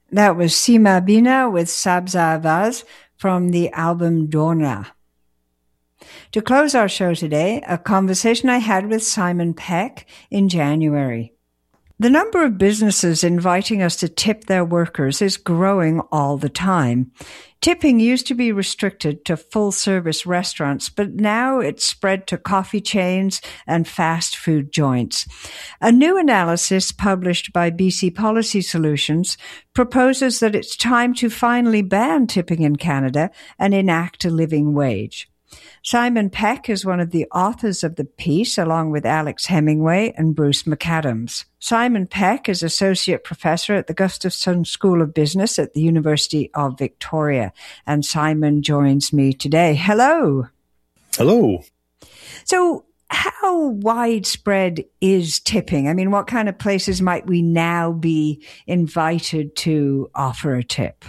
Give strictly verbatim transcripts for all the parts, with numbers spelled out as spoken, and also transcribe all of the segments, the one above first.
That was Sima Bina with Sabza Vaz from the album Dona. To close our show today, a conversation I had with Simon Peck in January. The number of businesses inviting us to tip their workers is growing all the time. Tipping used to be restricted to full-service restaurants, but now it's spread to coffee chains and fast food joints. A new analysis published by B C Policy Solutions proposes that it's time to finally ban tipping in Canada and enact a living wage. Simon Peck is one of the authors of the piece, along with Alex Hemingway and Bruce McAdams. Simon Peck is Associate Professor at the Gustafson School of Business at the University of Victoria. And Simon joins me today. Hello. Hello. So how widespread is tipping? I mean, what kind of places might we now be invited to offer a tip?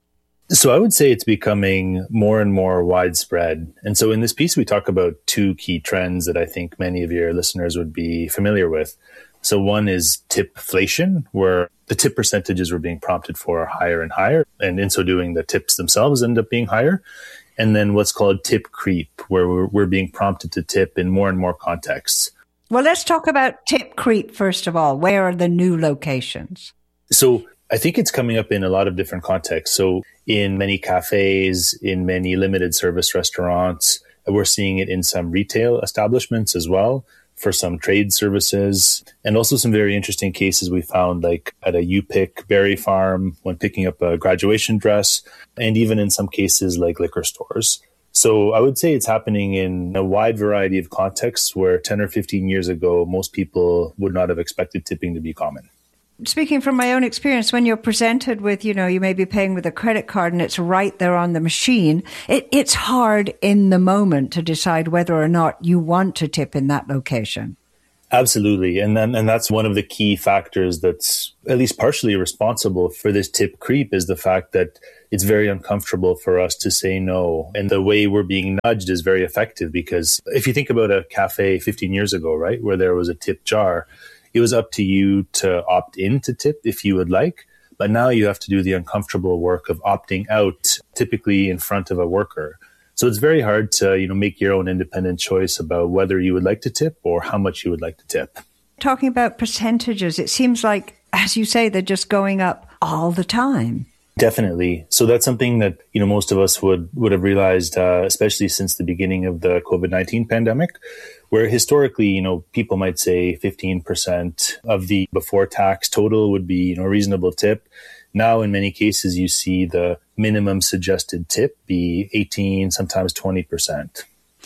So I would say it's becoming more and more widespread. And so in this piece, we talk about two key trends that I think many of your listeners would be familiar with. So one is tipflation, where the tip percentages we're being prompted for are higher and higher. And in so doing, the tips themselves end up being higher. And then what's called tip creep, where we're, we're being prompted to tip in more and more contexts. Well, let's talk about tip creep, first of all. Where are the new locations? So I think it's coming up in a lot of different contexts. So in many cafes, in many limited service restaurants, we're seeing it in some retail establishments as well, for some trade services, and also some very interesting cases we found, like at a U-Pick berry farm when picking up a graduation dress, and even in some cases like liquor stores. So I would say it's happening in a wide variety of contexts where ten or fifteen years ago, most people would not have expected tipping to be common. Speaking from my own experience, when you're presented with, you know, you may be paying with a credit card and it's right there on the machine, it, it's hard in the moment to decide whether or not you want to tip in that location. Absolutely. And then, and that's one of the key factors that's at least partially responsible for this tip creep, is the fact that it's very uncomfortable for us to say no. And the way we're being nudged is very effective, because if you think about a cafe fifteen years ago, right, where there was a tip jar, it was up to you to opt in to tip if you would like. But now you have to do the uncomfortable work of opting out, typically in front of a worker. So it's very hard to, you know, make your own independent choice about whether you would like to tip or how much you would like to tip. Talking about percentages, it seems like, as you say, they're just going up all the time. Definitely. So that's something that, you know, most of us would, would have realized, uh, especially since the beginning of the COVID nineteen pandemic, where historically, you know, people might say fifteen percent of the before tax total would be, you know, a reasonable tip. Now, in many cases, you see the minimum suggested tip be eighteen, sometimes twenty percent.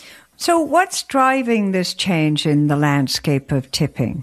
So what's driving this change in the landscape of tipping?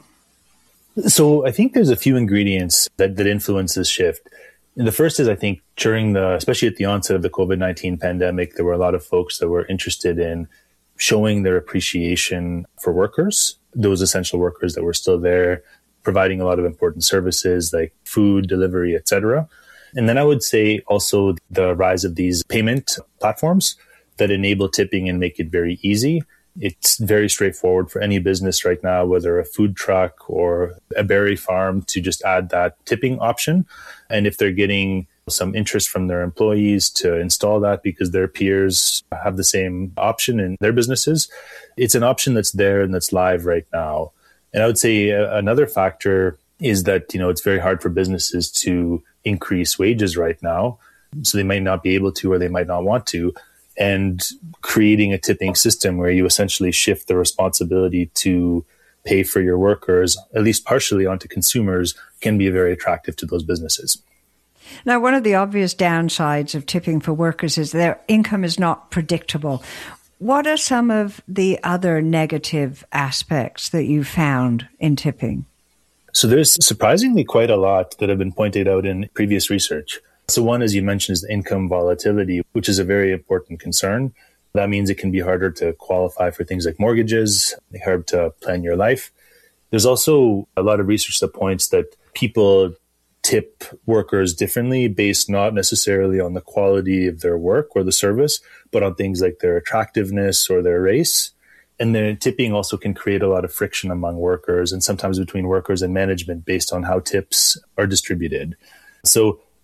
So I think there's a few ingredients that, that influence this shift. And the first is, I think, during the, especially at the onset of the COVID nineteen pandemic, there were a lot of folks that were interested in showing their appreciation for workers, those essential workers that were still there, providing a lot of important services like food, delivery, et cetera. And then I would say also the rise of these payment platforms that enable tipping and make it very easy. It's very straightforward for any business right now, whether a food truck or a berry farm, to just add that tipping option. And if they're getting some interest from their employees to install that because their peers have the same option in their businesses, it's an option that's there and that's live right now. And I would say another factor is that, you know, it's very hard for businesses to increase wages right now. So they might not be able to, or they might not want to. And creating a tipping system where you essentially shift the responsibility to pay for your workers, at least partially, onto consumers, can be very attractive to those businesses. Now, one of the obvious downsides of tipping for workers is their income is not predictable. What are some of the other negative aspects that you found in tipping? So there's surprisingly quite a lot that have been pointed out in previous research. So one, as you mentioned, is the income volatility, which is a very important concern. That means it can be harder to qualify for things like mortgages, hard to plan your life. There's also a lot of research that points that people tip workers differently based not necessarily on the quality of their work or the service, but on things like their attractiveness or their race. And then tipping also can create a lot of friction among workers and sometimes between workers and management based on how tips are distributed. So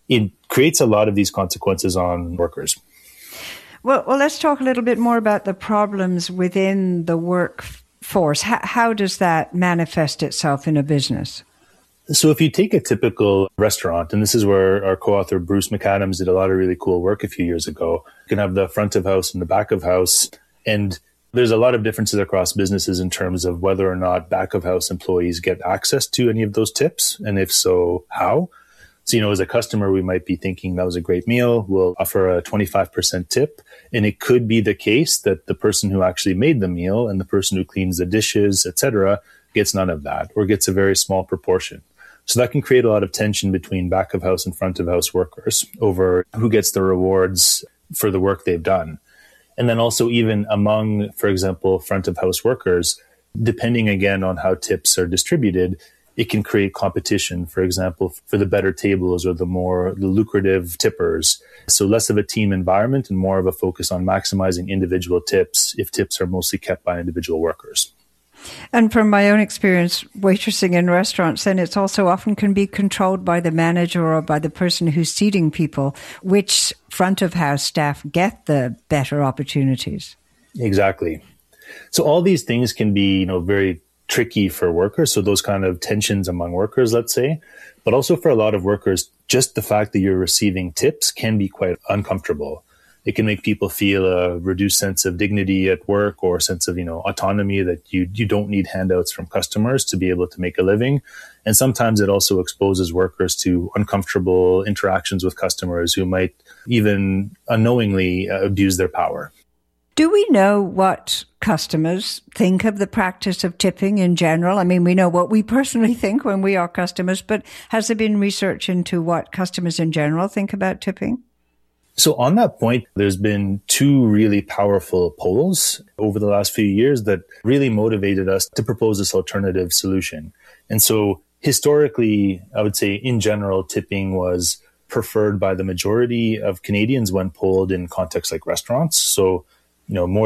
it creates a lot of these consequences on workers. Well, well, let's talk a little bit more about the problems within the workforce. How, how does that manifest itself in a business? So if you take a typical restaurant, and this is where our co-author Bruce McAdams did a lot of really cool work a few years ago, you can have the front of house and the back of house. And there's a lot of differences across businesses in terms of whether or not back of house employees get access to any of those tips. And if so, how? So, you know, as a customer, we might be thinking that was a great meal. We'll offer a twenty-five percent tip. And it could be the case that the person who actually made the meal and the person who cleans the dishes, et cetera, gets none of that or gets a very small proportion. So that can create a lot of tension between back of house and front of house workers over who gets the rewards for the work they've done. And then also even among, for example, front of house workers, depending again on how tips are distributed, it can create competition, for example, for the better tables or the more the lucrative tippers. So less of a team environment and more of a focus on maximizing individual tips if tips are mostly kept by individual workers. And from my own experience waitressing in restaurants, then it's also often can be controlled by the manager or by the person who's seating people, which front of house staff get the better opportunities. Exactly. So all these things can be, you know, very tricky for workers. So those kind of tensions among workers, let's say, but also for a lot of workers, just the fact that you're receiving tips can be quite uncomfortable. It can make people feel a reduced sense of dignity at work or a sense of, you know, autonomy that you, you don't need handouts from customers to be able to make a living. And sometimes it also exposes workers to uncomfortable interactions with customers who might even unknowingly uh, abuse their power. Do we know what customers think of the practice of tipping in general? I mean, we know what we personally think when we are customers, but has there been research into what customers in general think about tipping? So on that point, there's been two really powerful polls over the last few years that really motivated us to propose this alternative solution. And so historically, I would say in general, tipping was preferred by the majority of Canadians when polled in contexts like restaurants. So, you know, more